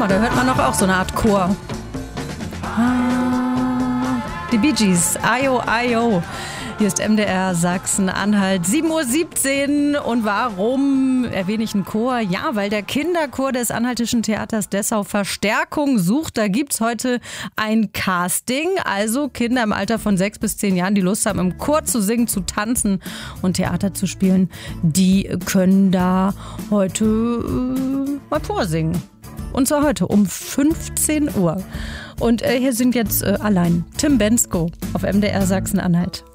mal, da hört man doch auch so eine Art Chor. Die Bee Gees, Ayo, Ayo. Hier ist MDR Sachsen-Anhalt, 7:17 Uhr. Und warum erwähne ich einen Chor? Ja, weil der Kinderchor des Anhaltischen Theaters Dessau Verstärkung sucht. Da gibt es heute ein Casting. Also Kinder im Alter von 6 bis 10 Jahren, die Lust haben, im Chor zu singen, zu tanzen und Theater zu spielen, die können da heute mal vorsingen. Und zwar heute um 15 Uhr. Und hier sind jetzt allein Tim Bendzko auf MDR Sachsen-Anhalt.